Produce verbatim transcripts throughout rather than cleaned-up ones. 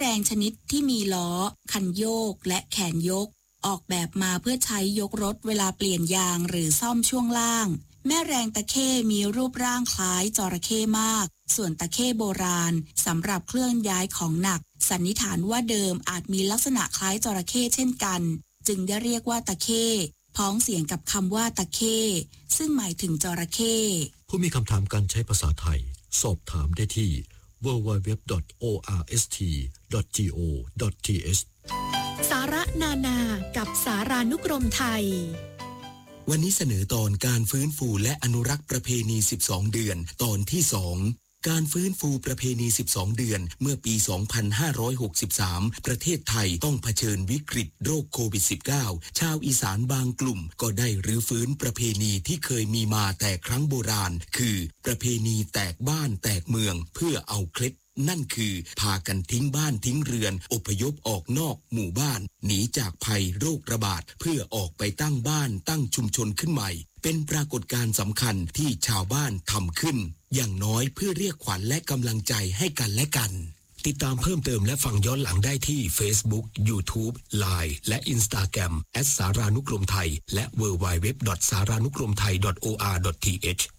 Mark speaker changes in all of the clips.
Speaker 1: รงชนิดที่มีล้อคันโยกและแขนยกออกแบบมาเพื่อใช้ยกรถเวลาเปลี่ยนยางหรือซ่อมช่วงล่างแม่แรงตะเข้มีรูปร่างคล้ายจระเข้มากส่วนตะเข้โบราณสำหรับเคลื่อนย้ายของหนักสันนิษฐานว่าเดิมอาจมีลักษณะคล้ายจระเข้เช่นกันจึงได้เรียกว่าตะเข้พ้องเสียงกับคำว่าตะเข้ซึ่งหมายถึงจระเข้
Speaker 2: ผู้มีคำถามการใช้ภาษาไทยสอบถามได้ที่ ดับเบิลยู ดับเบิลยู ดับเบิลยู ดอท โอ อาร์ เอส ที ดอท จี โอ ดอท ที เอช
Speaker 3: สาระนานากับสารานุกรมไทย
Speaker 4: วันนี้เสนอตอนการฟื้นฟูและอนุรักษ์ประเพณีสิบสองเดือนตอนที่สองการฟื้นฟูประเพณีสิบสองเดือนเมื่อปี สองพันห้าร้อยหกสิบสาม ประเทศไทยต้องเผชิญวิกฤตโรคโควิด สิบเก้า ชาวอีสานบางกลุ่มก็ได้รื้อฟื้นประเพณีที่เคยมีมาแต่ครั้งโบราณคือประเพณีแตกบ้านแตกเมืองเพื่อเอาเคล็ดนั่นคือพากันทิ้งบ้านทิ้งเรือนอพยพออกนอกหมู่บ้านหนีจากภัยโรคระบาดเพื่อออกไปตั้งบ้านตั้งชุมชนขึ้นใหม่เป็นปรากฏการณ์สำคัญที่ชาวบ้านทำขึ้นอย่างน้อยเพื่อเรียกขวัญและกำลังใจให้กันและกันติดตามเพิ่มเติมและฟังย้อนหลังได้ที่ Facebook YouTube ไลน์ และ Instagram แอท สารานุกรมไทยและ ดับเบิลยู ดับเบิลยู ดับเบิลยู ดอท สารานุกรมไทย ดอท โอ อาร์ ดอท ที เอช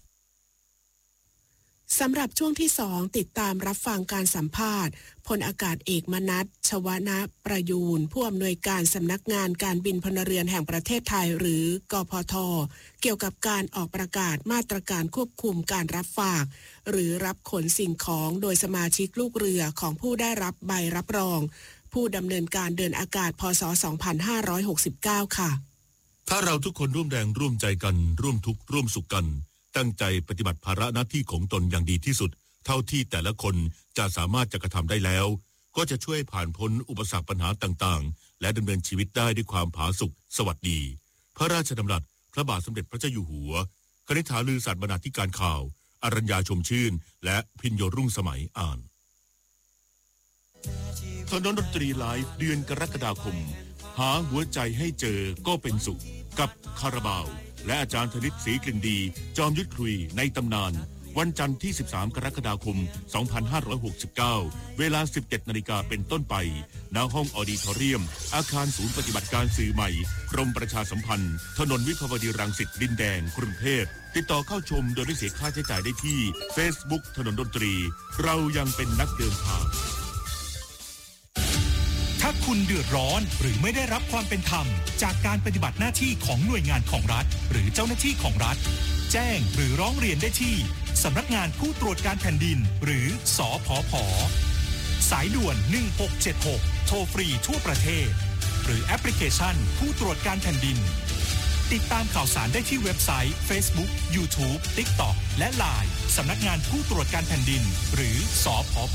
Speaker 5: สำหรับช่วงที่สองติดตามรับฟังการสัมภาษณ์พลอากาศเอกมนัส ชวนะประยูรผู้อำนวยการสำนักงานการบินพลเรือนแห่งประเทศไทยหรือกพท.เกี่ยวกับการออกประกาศมาตรการควบคุมการรับฝากหรือรับขนสิ่งของโดยสมาชิกลูกเรือของผู้ได้รับใบรับรองผู้ดำเนินการเดินอากาศพ.ศ. สองพันห้าร้อยหกสิบเก้าค่ะ
Speaker 6: ถ้าเราทุกคนร่วมแรงร่วมใจกันร่วมทุกข์ร่วมสุขกันตั้งใจปฏิบัติภาระหน้าที่ของตนอย่างดีที่สุดเท่าที่แต่ละคนจะสามารถจะกระทำได้แล้วก็จะช่วยผ่านพ้นอุปสรรคปัญหาต่างๆและดำเนินชีวิตได้ด้วยความผาสุกสวัสดีพระราชดำรัสพระบาทสมเด็จพระเจ้าอยู่หัวคณิษฐาลือสัตย์บรรณาธิการข่าวอรัญญาชมชื่นและพิญโยรุ่งสมัยอ่านถนนดนตรีไลฟ์เดือนกรกฎาคมหาหัวใจให้เจอก็เป็นสุขกับคาราบาวและอาจารย์ธนิตศรีกลิ่นดีจอมยุทธคุยในตำนานวันจันทร์ที่สิบสามกรกฎาคมสองพันห้าร้อยหกสิบเก้าเวลา สิบเจ็ดนาฬิกาเป็นต้นไปณห้องออดิทอเรียมอาคารศูนย์ปฏิบัติการสื่อใหม่กรมประชาสัมพันธ์ถนนวิภาวดีรังสิตดินแดงกรุงเทพติดต่อเข้าชมโดยไม่เสียค่าใช้จ่ายได้ที่ Facebook ถนนดนตรีเรายังเป็นนักเดินทาง
Speaker 7: ถ้าคุณเดือดร้อนหรือไม่ได้รับความเป็นธรรมจากการปฏิบัติหน้าที่ของหน่วยงานของรัฐหรือเจ้าหน้าที่ของรัฐแจ้งหรือร้องเรียนได้ที่สำนักงานผู้ตรวจการแผ่นดินหรือสผผ.สายด่วนหนึ่งหกเจ็ดหกโทรฟรีทั่วประเทศหรือแอปพลิเคชันผู้ตรวจการแผ่นดินติดตามข่าวสารได้ที่เว็บไซต์ Facebook YouTube TikTok และ ไลน์ สำนักงานผู้ตรวจการแผ่นดินหรือสผผ.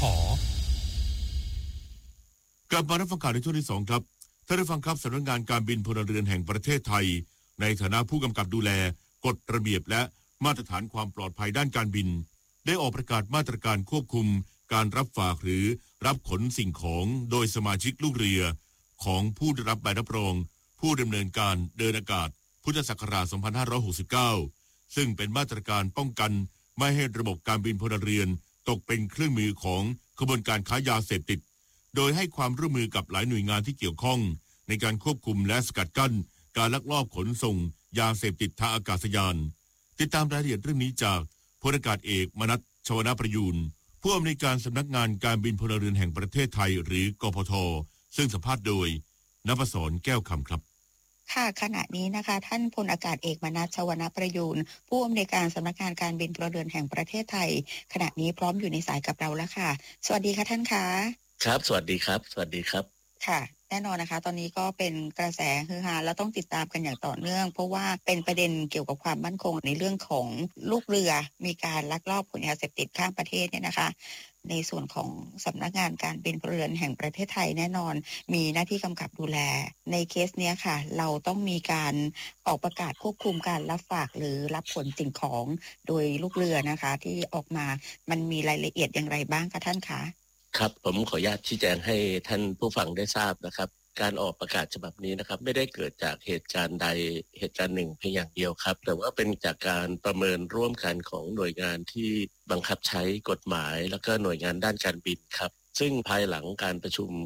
Speaker 6: กลับมารับฟังข่าวในช่วงที่สองครับท่านผู้ฟังครับสำนักงานการบินพลเรือนแห่งประเทศไทยในฐานะผู้กำกับดูแลกฎระเบียบและมาตรฐานความปลอดภัยด้านการบินได้ออกประกาศมาตรการควบคุมการรับฝากหรือรับขนสิ่งของโดยสมาชิกลูกเรือของผู้ได้รับใบรับรองผู้ดำเนินการเดินอากาศพุทธศักราชสองพันห้าร้อยหกสิบเก้าซึ่งเป็นมาตรการป้องกันไม่ให้ระบบการบินพลเรือนตกเป็นเครื่องมือของขบวนการค้ายาเสพติดโดยให้ความร่วมมือกับหลายหน่วยงานที่เกี่ยวข้องในการควบคุมและสกัดกั้นการลักลอบขนส่งยาเสพติดทางอากาศยานติดตามรายละเอียดเรื่องนี้จากพลอากาศเอกมนัส ชวนะประยูรผู้อำนวยการสำนักงานการบินพลเรือนแห่งประเทศไทยหรือกพท.ซึ่งสัมภาษณ์โดยณภศรแก้วคำครับ
Speaker 8: ค่ะขณะนี้นะคะท่านพลอากาศเอกมนัส ชวนะประยูรผู้อำนวยการสำนักงานการบินพลเรือนแห่งประเทศไทยขณะนี้พร้อมอยู่ในสายกับเราแล้วค่ะสวัสดีค่ะท่านคะ
Speaker 9: ครับสวัสดีครับสวัสดีครับ
Speaker 8: ค่ะแน่นอนนะคะตอนนี้ก็เป็นกระแสฮือฮาและต้องติดตามกันอย่างต่อเนื่องเพราะว่าเป็นประเด็นเกี่ยวกับความมั่นคงในเรื่องของลูกเรือมีการลักลอบขนยาเสพติดข้ามประเทศเนี่ยนะคะในส่วนของสำนักงานการบินพลเรือนแห่งประเทศไทยแน่นอนมีหน้าที่กำกับดูแลในเคสเนี้ยค่ะเราต้องมีการออกประกาศควบคุมการรับฝากหรือรับขนสิ่งของโดยลูกเรือนะคะที่ออกมามันมีรายละเอียดอย่างไรบ้างคะท่านคะ
Speaker 9: ครับผมขออนุญาตชี้แจงให้ท่านผู้ฟังได้ทราบนะครับการออกประกาศฉบับนี้นะครับไม่ได้เกิดจากเหตุการณ์ใดเหตุการณ์หนึ่งเพียงอย่างเดียวครับแต่ว่าเป็นจากการประเมินร่วมกันของหน่วยงานที่บังคับใช้กฎหมายแล้วก็หน่วยงานด้านการบินครับซึ่งภายหลังการประชุม